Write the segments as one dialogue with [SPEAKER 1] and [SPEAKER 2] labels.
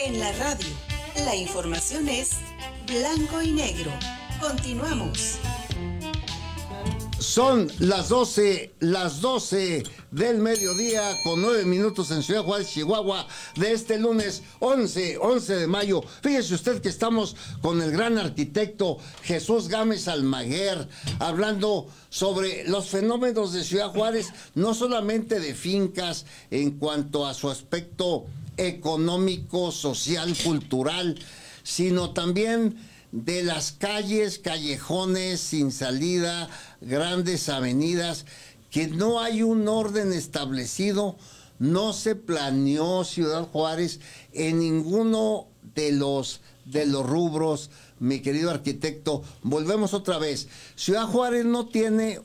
[SPEAKER 1] En la radio, la información es blanco y negro. Continuamos.
[SPEAKER 2] Son las 12 del mediodía con 9 minutos en Ciudad Juárez, Chihuahua, de este lunes 11 de mayo. Fíjese usted que estamos con el gran arquitecto Jesús Gámez Almaguer, hablando sobre los fenómenos de Ciudad Juárez, no solamente de fincas en cuanto a su aspecto económico, social, cultural, sino también de las calles, callejones sin salida, grandes avenidas, que no hay un orden establecido, no se planeó Ciudad Juárez en ninguno de los rubros, mi querido arquitecto. Volvemos otra vez. Ciudad Juárez no tiene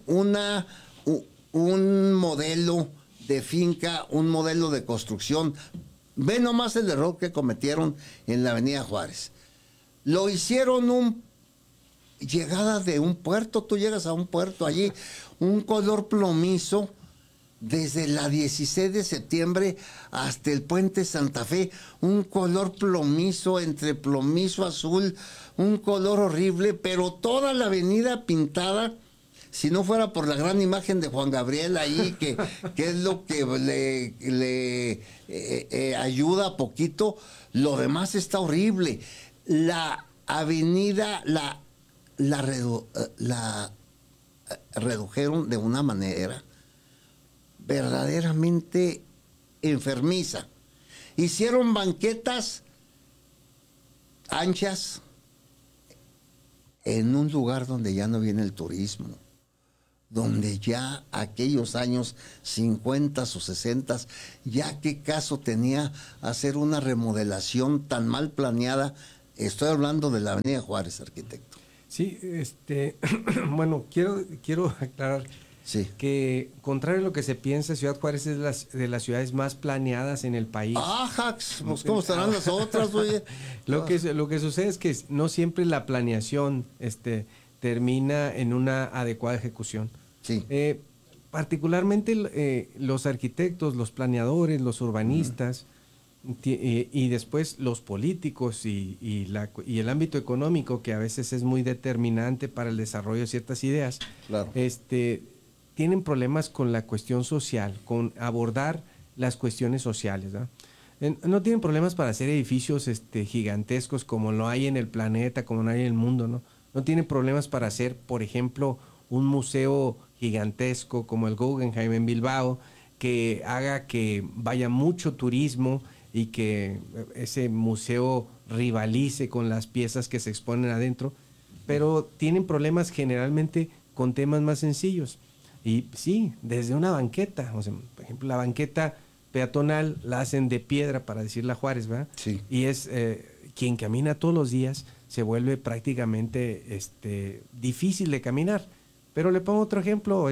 [SPEAKER 2] un modelo de finca, un modelo de construcción. Ve nomás el error que cometieron en la Avenida Juárez. Lo hicieron llegada de un puerto, tú llegas a un puerto allí, un color plomizo, desde la 16 de septiembre hasta el puente Santa Fe, un color plomizo, entre plomizo azul, un color horrible, pero toda la avenida pintada, si no fuera por la gran imagen de Juan Gabriel ahí, que es lo que le ayuda poquito, lo demás está horrible. La avenida la redujeron de una manera verdaderamente enfermiza. Hicieron banquetas anchas en un lugar donde ya no viene el turismo, donde ya aquellos años 50 o 60, ya qué caso tenía hacer una remodelación tan mal planeada. Estoy hablando de la Avenida Juárez, arquitecto.
[SPEAKER 3] Sí, bueno, quiero aclarar que, contrario a lo que se piensa, Ciudad Juárez es de las ciudades más planeadas en el país.
[SPEAKER 2] Ajax, pues ¿cómo estarán las otras, oye?
[SPEAKER 3] Lo que sucede es que no siempre la planeación termina en una adecuada ejecución.
[SPEAKER 2] Sí.
[SPEAKER 3] Particularmente los arquitectos, los planeadores, los urbanistas, y después los políticos y el ámbito económico, que a veces es muy determinante para el desarrollo de ciertas ideas,
[SPEAKER 2] claro,
[SPEAKER 3] tienen problemas con la cuestión social, con abordar las cuestiones sociales, ¿no? No tienen problemas para hacer edificios gigantescos como lo hay en el planeta, como lo hay en el mundo, ¿no? No tienen problemas para hacer, por ejemplo, un museo gigantesco como el Guggenheim en Bilbao, que haga que vaya mucho turismo y que ese museo rivalice con las piezas que se exponen adentro, pero tienen problemas generalmente con temas más sencillos. Y sí, desde una banqueta, o sea, por ejemplo, la banqueta peatonal la hacen de piedra, para decirla Juárez, ¿verdad?
[SPEAKER 2] Sí.
[SPEAKER 3] Y es quien camina todos los días se vuelve prácticamente difícil de caminar. Pero le pongo otro ejemplo,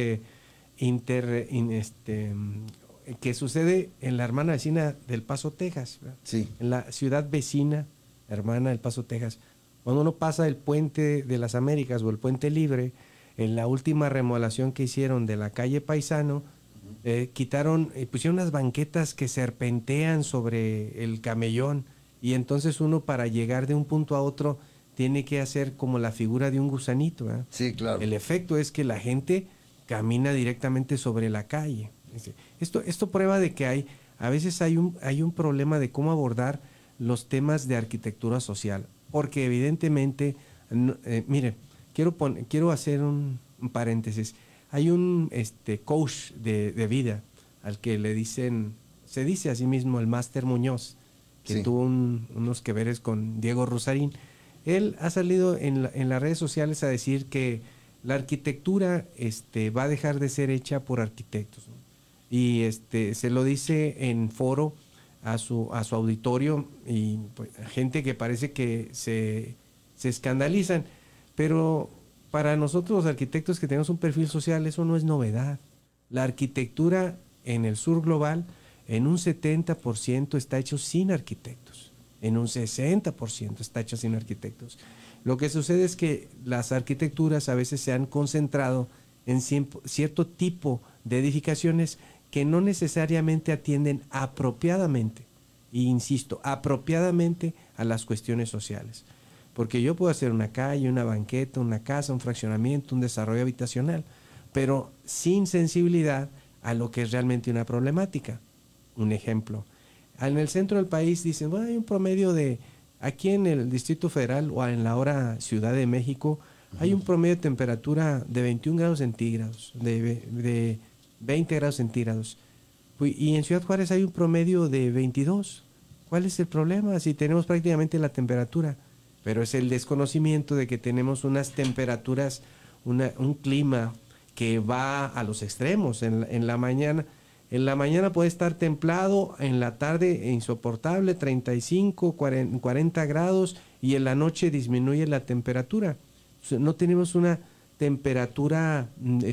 [SPEAKER 3] que sucede en la hermana vecina del Paso, Texas, ¿verdad?
[SPEAKER 2] Sí.
[SPEAKER 3] En la ciudad vecina, hermana del Paso, Texas. Cuando uno pasa el puente de las Américas o el puente Libre, en la última remodelación que hicieron de la calle Paisano, pusieron unas banquetas que serpentean sobre el camellón, y entonces uno, para llegar de un punto a otro, tiene que hacer como la figura de un gusanito, ¿verdad?
[SPEAKER 2] Sí, claro.
[SPEAKER 3] El efecto es que la gente camina directamente sobre la calle. Esto prueba de que a veces hay un problema de cómo abordar los temas de arquitectura social, porque evidentemente, mire, quiero hacer un paréntesis. Hay un coach de vida al que se dice a sí mismo el Máster Muñoz, que
[SPEAKER 2] sí,
[SPEAKER 3] tuvo unos que veres con Diego Rusarín. Él ha salido en las redes sociales a decir que la arquitectura va a dejar de ser hecha por arquitectos, ¿no? Y se lo dice en foro a su auditorio, y pues, gente que parece que se escandalizan, pero para nosotros los arquitectos que tenemos un perfil social, eso no es novedad. La arquitectura en el sur global, en un 70% está hecho sin arquitectos, en un 60% está hecho sin arquitectos. Lo que sucede es que las arquitecturas a veces se han concentrado en cierto tipo de edificaciones que no necesariamente atienden apropiadamente e insisto, apropiadamente a las cuestiones sociales. Porque yo puedo hacer una calle, una banqueta, una casa, un fraccionamiento, un desarrollo habitacional, pero sin sensibilidad a lo que es realmente una problemática. Un ejemplo, en el centro del país dicen, bueno, hay un promedio de, aquí en el Distrito Federal o en la hora Ciudad de México, hay un promedio de temperatura de 21 grados centígrados, de 20 grados centígrados. Y en Ciudad Juárez hay un promedio de 22. ¿Cuál es el problema? Si tenemos prácticamente la temperatura, pero es el desconocimiento de que tenemos unas temperaturas, un clima que va a los extremos. En la mañana puede estar templado, en la tarde insoportable, 35, 40 grados, y en la noche disminuye la temperatura. O sea, no tenemos una temperatura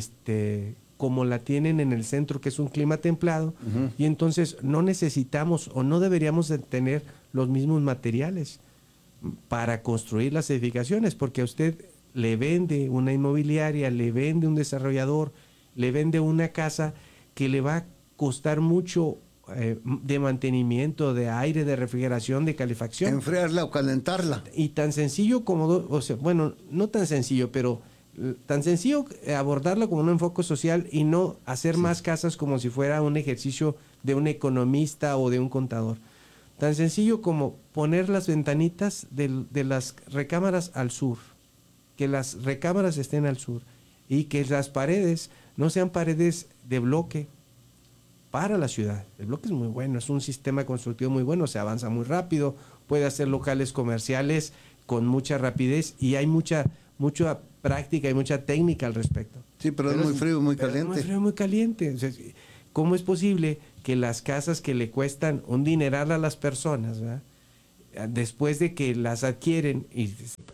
[SPEAKER 3] como la tienen en el centro, que es un clima templado, y entonces no necesitamos o no deberíamos de tener los mismos materiales para construir las edificaciones, porque a usted le vende una inmobiliaria, le vende un desarrollador, le vende una casa que le va a costar mucho de mantenimiento, de aire, de refrigeración, de calefacción.
[SPEAKER 2] Enfriarla o calentarla.
[SPEAKER 3] Y tan sencillo como, o sea, bueno, no tan sencillo, pero tan sencillo abordarlo como un enfoque social y no hacer más casas como si fuera un ejercicio de un economista o de un contador. Tan sencillo como poner las ventanitas de las recámaras al sur, que las recámaras estén al sur y que las paredes no sean paredes de bloque para la ciudad. El bloque es muy bueno, es un sistema constructivo muy bueno, se avanza muy rápido, puede hacer locales comerciales con mucha rapidez y hay mucha práctica y mucha técnica al respecto.
[SPEAKER 2] Sí, pero es muy frío y muy caliente.
[SPEAKER 3] Muy frío y muy caliente. O sea, ¿cómo es posible que las casas que le cuestan un dineral a las personas, ¿verdad?, después de que las adquieren y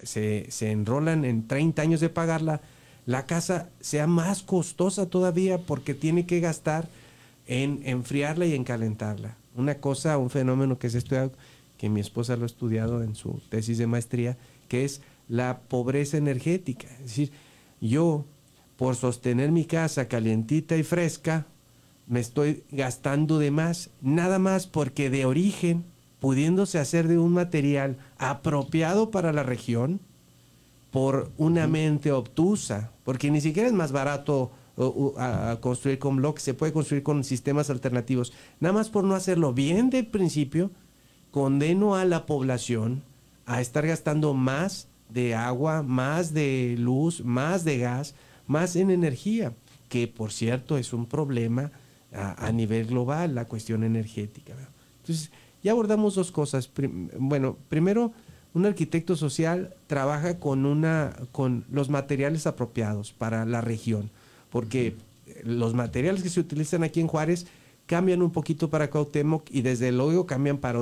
[SPEAKER 3] se enrolan en 30 años de pagarla, la casa sea más costosa todavía porque tiene que gastar en enfriarla y en calentarla? Un fenómeno que se estudia, que mi esposa lo ha estudiado en su tesis de maestría, que es la pobreza energética. Es decir, yo, por sostener mi casa calientita y fresca, me estoy gastando de más, nada más porque de origen, pudiéndose hacer de un material apropiado para la región, por una mente obtusa, porque ni siquiera es más barato a construir con bloques, se puede construir con sistemas alternativos, nada más por no hacerlo bien de principio, condeno a la población a estar gastando más de agua, más de luz, más de gas, más en energía, que por cierto es un problema a nivel global, la cuestión energética. Entonces, ya abordamos dos cosas. Primero, un arquitecto social trabaja con los materiales apropiados para la región, porque los materiales que se utilizan aquí en Juárez cambian un poquito para Cuauhtémoc y desde luego cambian para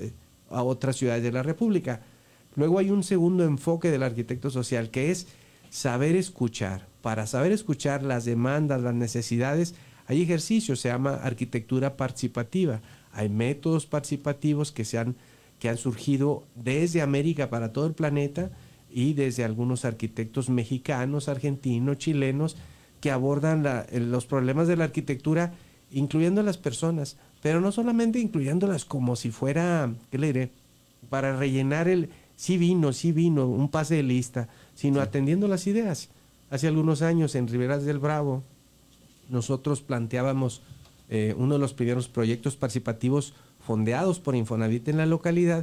[SPEAKER 3] a otras ciudades de la República. Luego hay un segundo enfoque del arquitecto social, que es saber escuchar. Para saber escuchar las demandas, las necesidades, hay ejercicios, se llama arquitectura participativa. Hay métodos participativos que han surgido desde América para todo el planeta y desde algunos arquitectos mexicanos, argentinos, chilenos, que abordan los problemas de la arquitectura, incluyendo a las personas, pero no solamente incluyéndolas como si fuera, ¿qué le diré?, para rellenar sí vino, un pase de lista, sino atendiendo las ideas. Hace algunos años en Riberas del Bravo, nosotros planteábamos uno de los primeros proyectos participativos fondeados por Infonavit en la localidad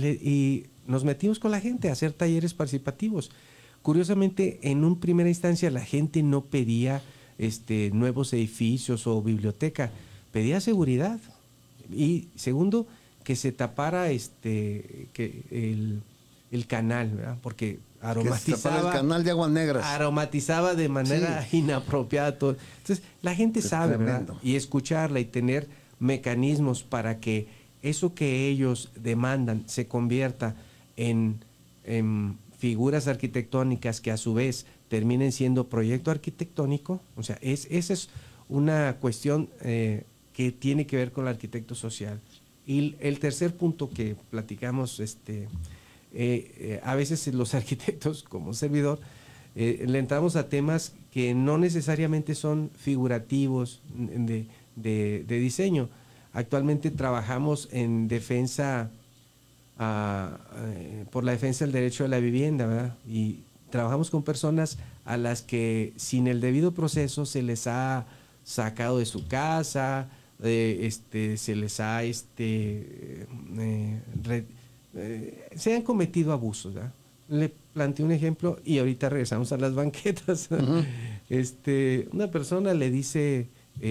[SPEAKER 3] y nos metimos con la gente a hacer talleres participativos. Curiosamente, en una primera instancia la gente no pedía nuevos edificios o biblioteca, pedía seguridad. Y segundo, que se tapara el canal, ¿verdad?, porque aromatizaba
[SPEAKER 2] el canal de aguas negras.
[SPEAKER 3] Aromatizaba de manera inapropiada todo. Entonces, la gente sabe, ¿verdad?, y escucharla y tener mecanismos para que eso que ellos demandan se convierta en figuras arquitectónicas que a su vez terminen siendo proyecto arquitectónico. O sea, esa es una cuestión que tiene que ver con el arquitecto social. Y el tercer punto que platicamos, a veces los arquitectos, como servidor, le entramos a temas que no necesariamente son figurativos de diseño. Actualmente trabajamos en defensa, por la defensa del derecho a la vivienda, ¿verdad? Y trabajamos con personas a las que sin el debido proceso se les ha sacado de su casa, se les ha se han cometido abusos, ¿verdad? Le planteé un ejemplo y ahorita regresamos a las banquetas. Uh-huh. Una persona le dice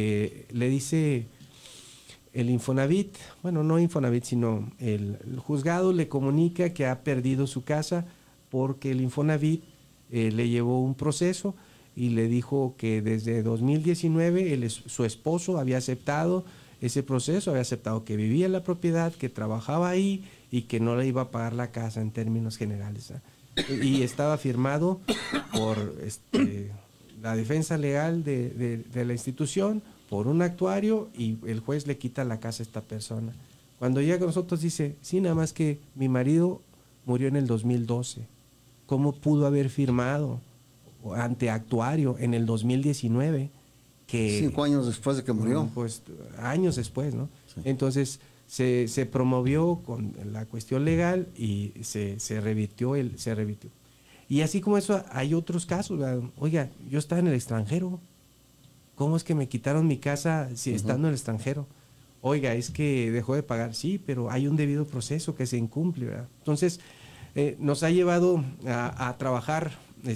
[SPEAKER 3] el Infonavit, bueno, no Infonavit, sino el juzgado le comunica que ha perdido su casa porque el Infonavit le llevó un proceso y le dijo que desde 2019 su esposo había aceptado ese proceso, había aceptado que vivía en la propiedad, que trabajaba ahí y que no le iba a pagar la casa en términos generales, ¿eh? Y estaba firmado por la defensa legal de la institución, por un actuario, y el juez le quita la casa a esta persona. Cuando llega con nosotros dice, sí, nada más que mi marido murió en el 2012. ¿Cómo pudo haber firmado ante actuario en el 2019? Que
[SPEAKER 2] 5 años después de que murió.
[SPEAKER 3] Pues años después, ¿no?
[SPEAKER 2] Sí.
[SPEAKER 3] Entonces se promovió con la cuestión legal y se revirtió. Y así como eso hay otros casos, ¿verdad? Oiga, yo estaba en el extranjero. ¿Cómo es que me quitaron mi casa si estando en el extranjero? Oiga, es que dejó de pagar. Sí, pero hay un debido proceso que se incumple, ¿verdad? Entonces, nos ha llevado a trabajar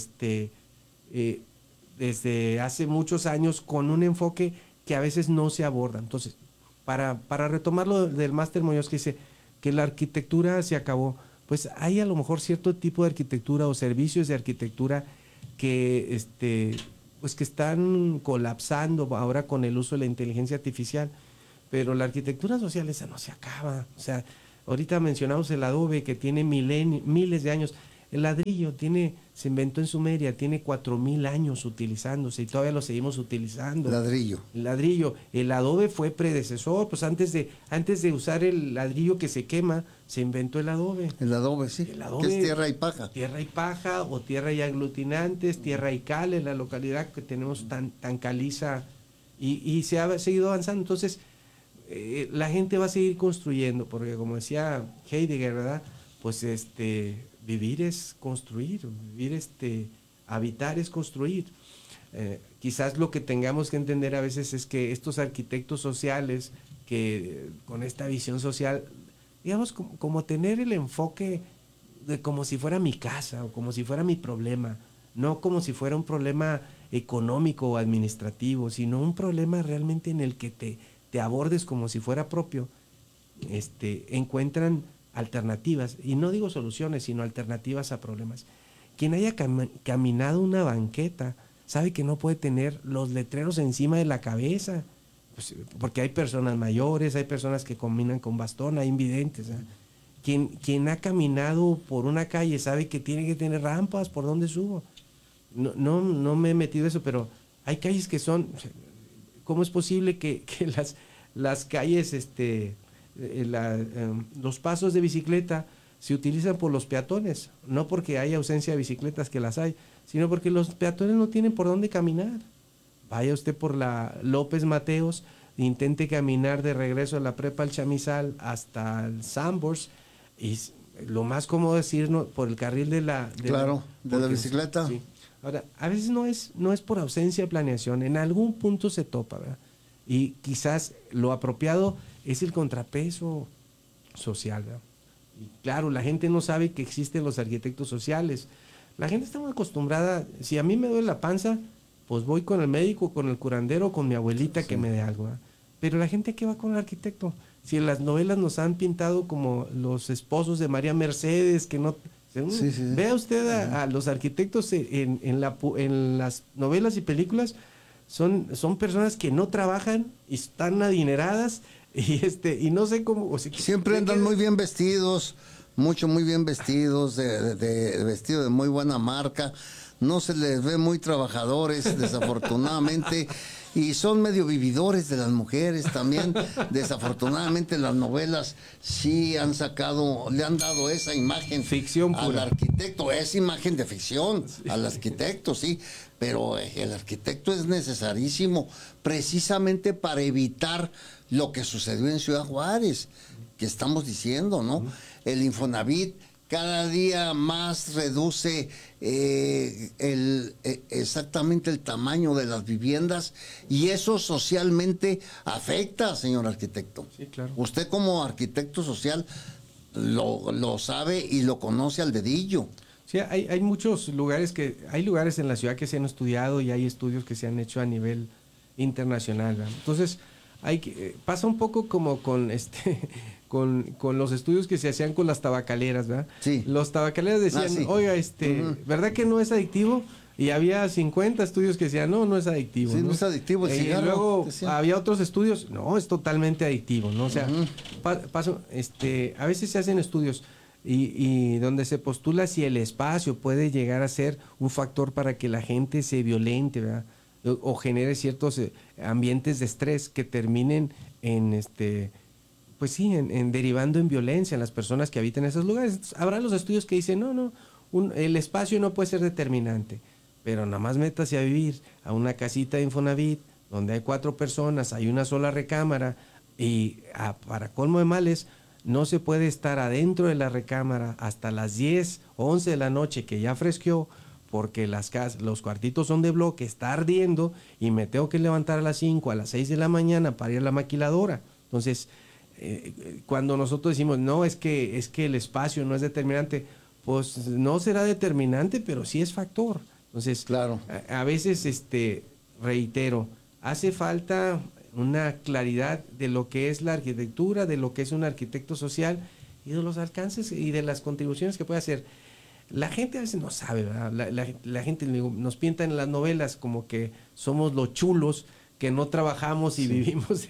[SPEAKER 3] desde hace muchos años con un enfoque que a veces no se aborda. Entonces, para retomar lo del máster Muñoz, que dice que la arquitectura se acabó, pues hay a lo mejor cierto tipo de arquitectura o servicios de arquitectura que pues que están colapsando ahora con el uso de la inteligencia artificial, pero la arquitectura social esa no se acaba. O sea, ahorita mencionamos el adobe que tiene miles de años. El ladrillo se inventó en Sumeria, tiene 4,000 años utilizándose y todavía lo seguimos utilizando. El ladrillo. El adobe fue predecesor, pues antes de usar el ladrillo que se quema, se inventó el adobe.
[SPEAKER 2] El adobe, sí.
[SPEAKER 3] El adobe,
[SPEAKER 2] que es tierra y paja.
[SPEAKER 3] Tierra y paja, o tierra y aglutinantes, tierra y cal, en la localidad que tenemos tan caliza, y se ha seguido avanzando. Entonces, la gente va a seguir construyendo, porque como decía Heidegger, ¿verdad? Pues vivir es construir, habitar es construir. Quizás lo que tengamos que entender a veces es que estos arquitectos sociales, que con esta visión social, digamos, como tener el enfoque de como si fuera mi casa o como si fuera mi problema, no como si fuera un problema económico o administrativo, sino un problema realmente en el que te abordes como si fuera propio, encuentran alternativas, y no digo soluciones, sino alternativas a problemas. Quien haya caminado una banqueta sabe que no puede tener los letreros encima de la cabeza, pues, porque hay personas mayores, hay personas que caminan con bastón, hay invidentes, ¿eh? Quien ha caminado por una calle sabe que tiene que tener rampas por donde subo. No me he metido eso, pero hay calles que son, ¿cómo es posible que las calles, los pasos de bicicleta se utilizan por los peatones? No porque haya ausencia de bicicletas, que las hay, sino porque los peatones no tienen por dónde caminar. Vaya usted por la López Mateos, intente caminar de regreso a la Prepa El Chamizal hasta el Sambors, y lo más cómodo es ir por el carril de la
[SPEAKER 2] bicicleta.
[SPEAKER 3] Sí. Ahora, a veces no es por ausencia de planeación, en algún punto se topa, ¿verdad? Y quizás lo apropiado es el contrapeso social, ¿verdad? Y claro, la gente no sabe que existen los arquitectos sociales. La gente está muy acostumbrada, si a mí me duele la panza, pues voy con el médico, con el curandero, con mi abuelita, sí, que me dé algo, ¿verdad? Pero la gente que va con el arquitecto, si en las novelas nos han pintado como los esposos de María Mercedes, que no... Sí. Vea usted a los arquitectos en las novelas y películas, son personas que no trabajan y están adineradas y no sé cómo... O sea,
[SPEAKER 2] siempre andan muy bien vestidos, muy bien vestidos, de vestido de muy buena marca. no se les ve muy trabajadores, desafortunadamente, y son medio vividores de las mujeres también. Desafortunadamente las novelas sí han sacado, le han dado esa imagen
[SPEAKER 3] ficción
[SPEAKER 2] al
[SPEAKER 3] pura.
[SPEAKER 2] arquitecto, esa imagen de ficción, al arquitecto, sí, pero el arquitecto es necesarísimo precisamente para evitar lo que sucedió en Ciudad Juárez, que estamos diciendo, ¿no? El Infonavit cada día más reduce exactamente el tamaño de las viviendas, y eso socialmente afecta, señor arquitecto.
[SPEAKER 3] Sí, claro.
[SPEAKER 2] Usted como arquitecto social lo sabe y lo conoce al dedillo.
[SPEAKER 3] Sí, hay muchos lugares hay lugares en la ciudad que se han estudiado y hay estudios que se han hecho a nivel internacional, ¿verdad? Entonces, pasa un poco como con con los estudios que se hacían con las tabacaleras, ¿verdad?
[SPEAKER 2] Sí.
[SPEAKER 3] Los tabacaleras decían,
[SPEAKER 2] sí.
[SPEAKER 3] oiga, ¿verdad que no es adictivo? Y había 50 estudios que decían, no es adictivo.
[SPEAKER 2] Sí,
[SPEAKER 3] no
[SPEAKER 2] es adictivo el cigarro.
[SPEAKER 3] Y luego
[SPEAKER 2] decían.
[SPEAKER 3] había otros estudios, no, es totalmente adictivo, ¿no? O sea, a veces se hacen estudios y donde se postula si el espacio puede llegar a ser un factor para que la gente se violente, ¿verdad? O genere ciertos ambientes de estrés que terminen en pues sí, en derivando en violencia en las personas que habitan en esos lugares. Entonces, habrá los estudios que dicen, el espacio no puede ser determinante, pero nada más métase a vivir a una casita de Infonavit donde hay 4 personas, hay una sola recámara y para colmo de males no se puede estar adentro de la recámara hasta las 10 o 11 de la noche que ya fresqueó, porque los cuartitos son de bloque, está ardiendo y me tengo que levantar a las 5, a las 6 de la mañana para ir a la maquiladora. Entonces, cuando nosotros decimos, no, es que el espacio no es determinante, pues no será determinante, pero sí es factor. Entonces,
[SPEAKER 2] claro.
[SPEAKER 3] A veces, reitero, hace falta una claridad de lo que es la arquitectura, de lo que es un arquitecto social y de los alcances y de las contribuciones que puede hacer. La gente a veces no sabe, ¿verdad? La gente nos pinta en las novelas como que somos los chulos, que no trabajamos y vivimos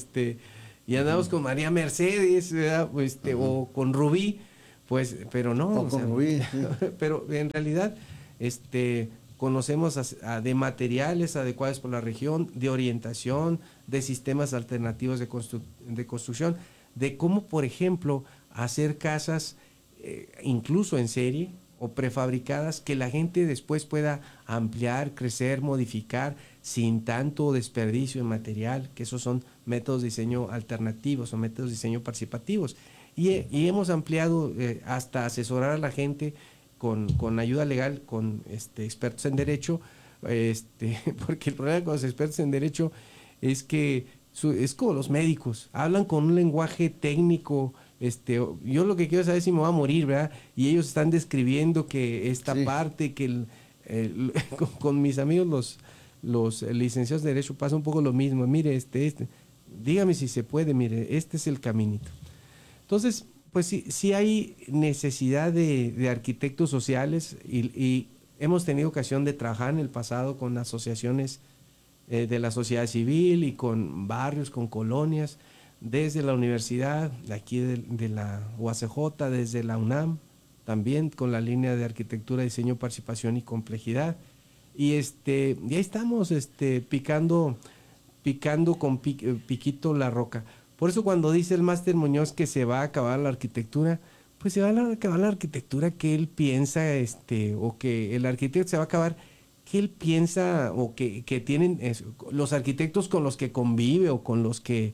[SPEAKER 3] y andamos con María Mercedes, ¿verdad? O con Rubí, pues, pero no.
[SPEAKER 2] Rubí, sí.
[SPEAKER 3] Pero en realidad, conocemos de materiales adecuados por la región, de orientación, de sistemas alternativos de construcción, de cómo, por ejemplo, hacer casas incluso en serie o prefabricadas que la gente después pueda ampliar, crecer, modificar sin tanto desperdicio en material, que esos son métodos de diseño alternativos o métodos de diseño participativos. Y hemos ampliado hasta asesorar a la gente con ayuda legal, con expertos en derecho, porque el problema con los expertos en derecho es que es como los médicos, hablan con un lenguaje técnico. Yo lo que quiero saber es si me voy a morir, ¿verdad? Y ellos están describiendo que esta parte, que con mis amigos los licenciados de Derecho pasa un poco lo mismo. Mire, dígame si se puede, mire, este es el caminito. Entonces, pues sí hay necesidad de arquitectos sociales y hemos tenido ocasión de trabajar en el pasado con asociaciones de la sociedad civil y con barrios, con colonias, desde la universidad, de aquí de la UACJ, desde la UNAM, también con la línea de arquitectura, diseño, participación y complejidad. Y ahí estamos picando con piquito la roca. Por eso cuando dice el máster Muñoz que se va a acabar la arquitectura, pues se va a acabar la arquitectura que él piensa, o que el arquitecto se va a acabar que él piensa o que tienen los arquitectos con los que convive o con los que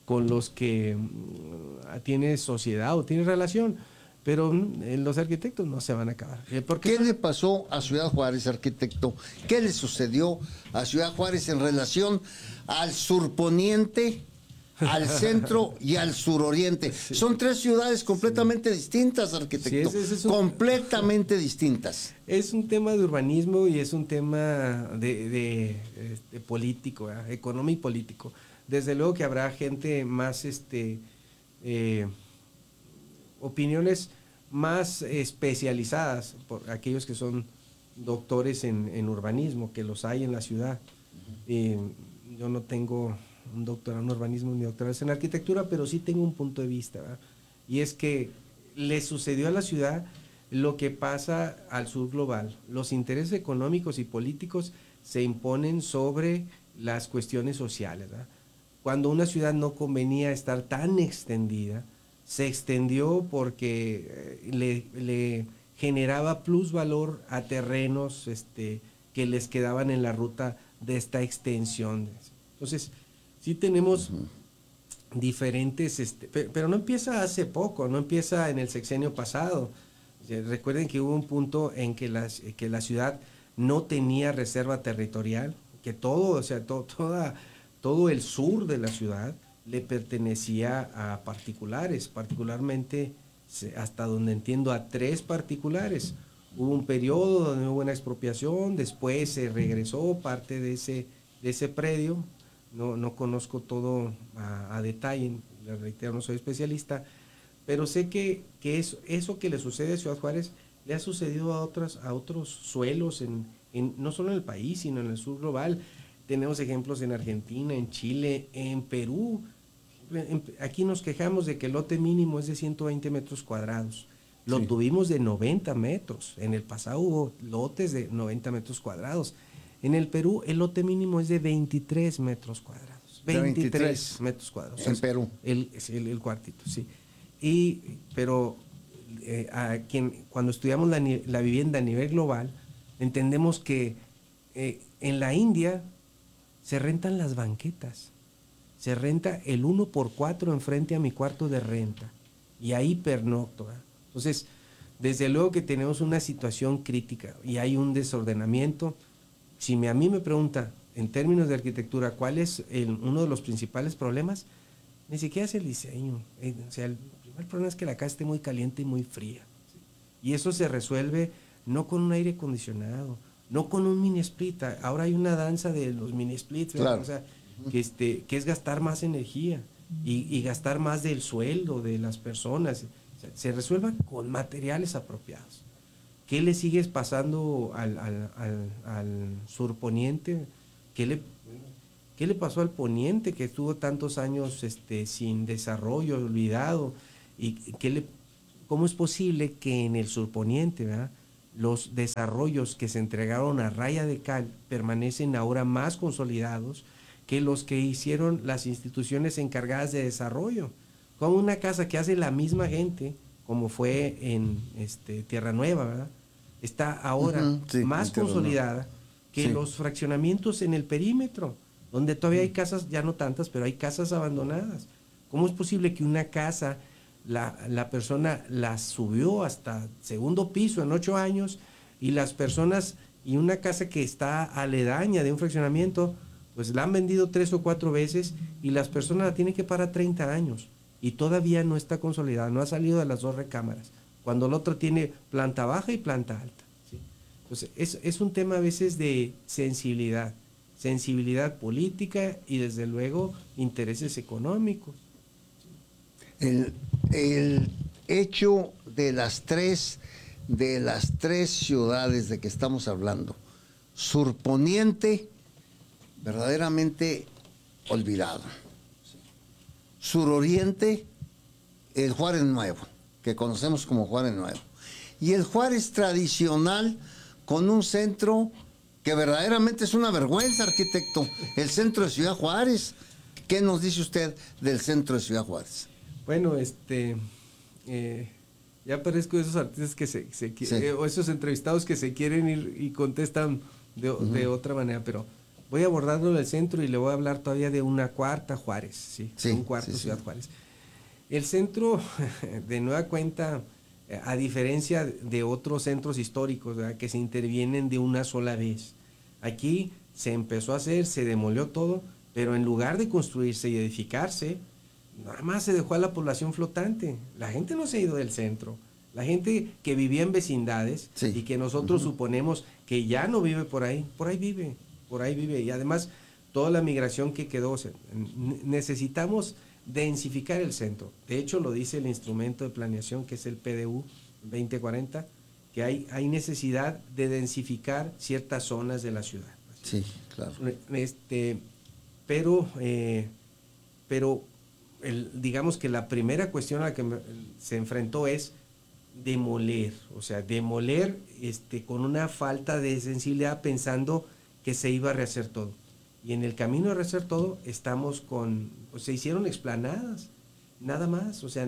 [SPEAKER 3] tiene sociedad o tiene relación, pero los arquitectos no se van a acabar.
[SPEAKER 2] ¿Qué le pasó a Ciudad Juárez, arquitecto? ¿Qué le sucedió a Ciudad Juárez en relación al surponiente, al centro y al suroriente? Sí. Son 3 ciudades completamente distintas, arquitecto. Sí, ese completamente distintas.
[SPEAKER 3] Es un tema de urbanismo y es un tema de político, económico y político. Desde luego que habrá gente más, opiniones más especializadas, por aquellos que son doctores en urbanismo, que los hay en la ciudad. Yo no tengo un doctorado en urbanismo ni doctorado en arquitectura, pero sí tengo un punto de vista, ¿verdad? Y es que le sucedió a la ciudad lo que pasa al sur global. Los intereses económicos y políticos se imponen sobre las cuestiones sociales, ¿verdad? Cuando una ciudad no convenía estar tan extendida, se extendió porque le generaba plusvalor a terrenos que les quedaban en la ruta de esta extensión. Entonces, sí tenemos diferentes, pero no empieza hace poco, no empieza en el sexenio pasado. Recuerden que hubo un punto en que la ciudad no tenía reserva territorial, que todo el sur de la ciudad le pertenecía a particulares, particularmente, hasta donde entiendo, a 3 particulares. Hubo un periodo donde hubo una expropiación, después se regresó parte de ese predio. No conozco todo a detalle, les reitero, no soy especialista, pero sé que eso que le sucede a Ciudad Juárez le ha sucedido a otros suelos, no solo en el país, sino en el sur global. Tenemos ejemplos en Argentina, en Chile, en Perú. Aquí nos quejamos de que el lote mínimo es de 120 metros cuadrados. Lo tuvimos de 90 metros. En el pasado hubo lotes de 90 metros cuadrados. En el Perú el lote mínimo es de 23 metros cuadrados. 23 metros cuadrados.
[SPEAKER 2] En Perú.
[SPEAKER 3] El cuartito, sí. Pero cuando estudiamos la vivienda a nivel global, entendemos que en la India se rentan las banquetas. Se renta el 1x4 enfrente a mi cuarto de renta. Y ahí pernocto, ¿verdad? Entonces, desde luego que tenemos una situación crítica y hay un desordenamiento. Si a mí me pregunta, en términos de arquitectura, ¿cuál es uno de los principales problemas? Ni siquiera es el diseño. O sea, el primer problema es que la casa esté muy caliente y muy fría. ¿Sí? Y eso se resuelve no con un aire acondicionado, no con un mini split. Ahora hay una danza de los mini splits,
[SPEAKER 2] claro.
[SPEAKER 3] O sea, que es gastar más energía y gastar más del sueldo de las personas. O sea, se resuelva con materiales apropiados. ¿Qué le sigues pasando al surponiente? ¿Qué le pasó al poniente que estuvo tantos años sin desarrollo, olvidado? ¿Y cómo es posible que en el surponiente, ¿verdad?, los desarrollos que se entregaron a raya de cal permanecen ahora más consolidados que los que hicieron las instituciones encargadas de desarrollo? Como una casa que hace la misma gente, como fue en Tierra Nueva, ¿verdad?, está ahora más consolidada que los fraccionamientos en el perímetro, donde todavía hay casas, ya no tantas, pero hay casas abandonadas. ¿Cómo es posible que una casa, la persona la subió hasta segundo piso en 8 años y y una casa que está aledaña de un fraccionamiento, pues la han vendido 3 o 4 veces y las personas la tienen que pagar 30 años y todavía no está consolidada, no ha salido de las 2 recámaras, cuando el otro tiene planta baja y planta alta? ¿Sí? Entonces, es un tema a veces de sensibilidad política y desde luego intereses económicos.
[SPEAKER 2] El hecho de las tres ciudades de que estamos hablando, surponiente, verdaderamente olvidado. Suroriente, el Juárez Nuevo, que conocemos como Juárez Nuevo. Y el Juárez tradicional, con un centro que verdaderamente es una vergüenza, arquitecto. El centro de Ciudad Juárez. ¿Qué nos dice usted del centro de Ciudad Juárez?
[SPEAKER 3] Bueno, ya parezco esos artistas o esos entrevistados que se quieren ir y contestan de otra manera, pero voy abordando el centro y le voy a hablar todavía de una cuarta Juárez, ¿sí? Un cuarto Ciudad Juárez. El centro, de nueva cuenta, a diferencia de otros centros históricos, ¿verdad?, que se intervienen de una sola vez, aquí se empezó a hacer, se demolió todo, pero en lugar de construirse y edificarse, nada más se dejó a la población flotante. La gente no se ha ido del centro. La gente que vivía en vecindades y que nosotros suponemos que ya no vive por ahí vive. Y además, toda la migración que quedó, necesitamos densificar el centro. De hecho, lo dice el instrumento de planeación, que es el PDU 2040, que hay necesidad de densificar ciertas zonas de la ciudad.
[SPEAKER 2] Sí, claro.
[SPEAKER 3] Pero digamos que la primera cuestión a la que se enfrentó es demoler, o sea, demoler con una falta de sensibilidad pensando que se iba a rehacer todo. Y en el camino de rehacer todo estamos pues se hicieron explanadas, nada más, o sea,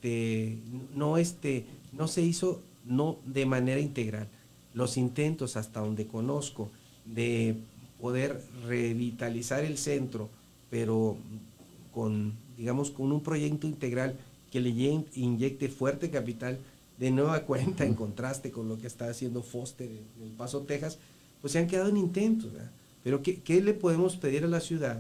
[SPEAKER 3] no se hizo de manera integral. Los intentos, hasta donde conozco, de poder revitalizar el centro, pero con un proyecto integral que le inyecte fuerte capital, de nueva cuenta, en contraste con lo que está haciendo Foster en El Paso, Texas, pues se han quedado en intentos, ¿verdad? Pero ¿qué le podemos pedir a la ciudad?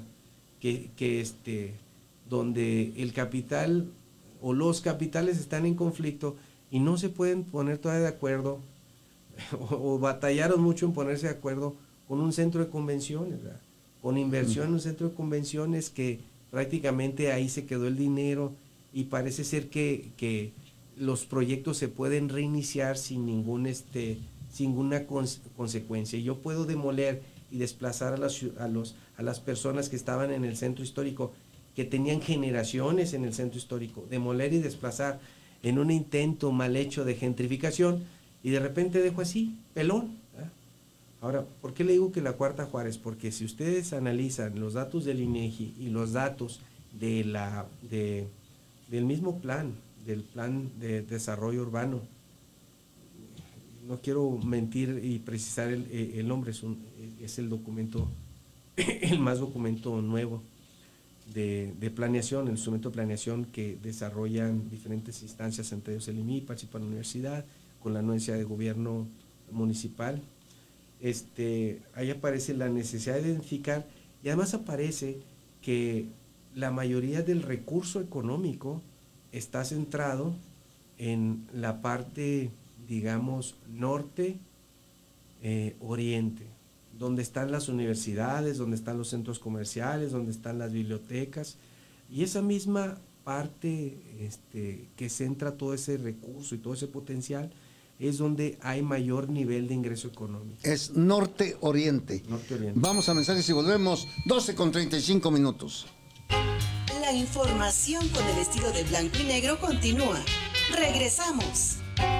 [SPEAKER 3] Donde el capital o los capitales están en conflicto y no se pueden poner todavía de acuerdo, o batallaron mucho en ponerse de acuerdo con un centro de convenciones, ¿verdad? Con inversión en un centro de convenciones que prácticamente ahí se quedó el dinero, y parece ser que los proyectos se pueden reiniciar sin ninguna consecuencia. Yo puedo demoler y desplazar a las personas que estaban en el centro histórico, que tenían generaciones en el centro histórico, demoler y desplazar en un intento mal hecho de gentrificación, y de repente dejo así, pelón, ¿verdad? Ahora, ¿por qué le digo que la Cuarta Juárez? Porque si ustedes analizan los datos del INEGI y los datos del mismo plan, del Plan de Desarrollo Urbano, no quiero mentir y precisar el nombre, es el documento, el más documento nuevo de planeación, el instrumento de planeación que desarrollan diferentes instancias, entre ellos el IMI, participa la universidad, con la anuencia de gobierno municipal. Ahí aparece la necesidad de identificar, y además aparece que la mayoría del recurso económico está centrado en la parte, digamos, norte, oriente, donde están las universidades, donde están los centros comerciales, donde están las bibliotecas, y esa misma parte que centra todo ese recurso y todo ese potencial es donde hay mayor nivel de ingreso económico.
[SPEAKER 2] Es norte-oriente.
[SPEAKER 3] Norte-oriente.
[SPEAKER 2] Vamos a mensajes y volvemos. 12:35.
[SPEAKER 1] La información con el estilo de blanco y negro continúa. Regresamos.